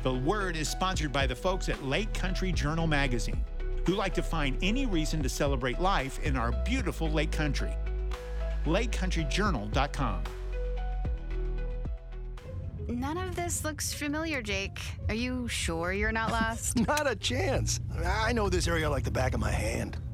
The Word is sponsored by the folks at Lake Country Journal magazine, who like to find any reason to celebrate life in our beautiful Lake Country. LakeCountryJournal.com. None of this looks familiar, Jake. Are you sure you're not lost? Not a chance. I know this area like the back of my hand.